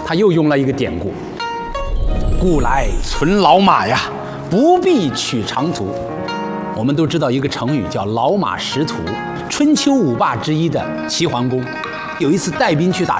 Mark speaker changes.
Speaker 1: 他又用了一个典故：故来存老马呀，不必取长途。我们都知道一个成语叫老马识途。春秋五霸之一的齐桓公，有一次带兵去打